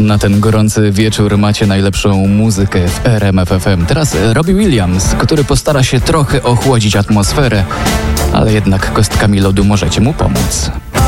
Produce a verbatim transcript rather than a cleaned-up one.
Na ten gorący wieczór macie najlepszą muzykę w R M F F M. Teraz Robbie Williams, który postara się trochę ochłodzić atmosferę, ale jednak kostkami lodu możecie mu pomóc.